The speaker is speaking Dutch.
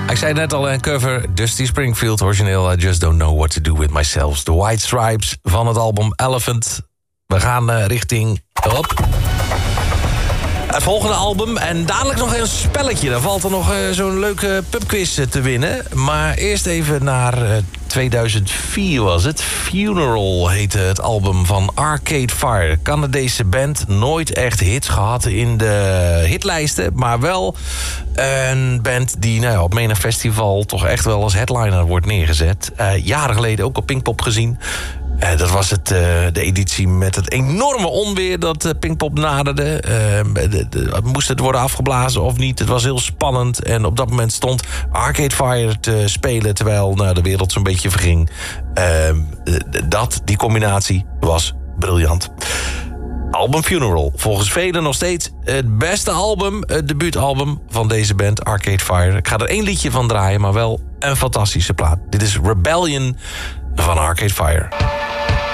Ik zei net al, een cover, Dusty Springfield, origineel I Just Don't Know What To Do With Myself. The White Stripes van het album Elephant. We gaan richting... het volgende album en dadelijk nog een spelletje. Dan valt er nog zo'n leuke pubquiz te winnen. Maar eerst even naar 2004 was het. Funeral heette het album van Arcade Fire. Canadese band, nooit echt hits gehad in de hitlijsten. Maar wel een band die op menig festival toch echt wel als headliner wordt neergezet. Jaren geleden ook op Pinkpop gezien. Dat was de editie met het enorme onweer dat Pinkpop naderde. Moest het worden afgeblazen of niet? Het was heel spannend. En op dat moment stond Arcade Fire te spelen terwijl de wereld zo'n beetje verging. Die combinatie was briljant. Album Funeral. Volgens velen nog steeds het beste album, het debuutalbum van deze band, Arcade Fire. Ik ga er 1 liedje van draaien, maar wel een fantastische plaat. Dit is Rebellion van Arcade Fire.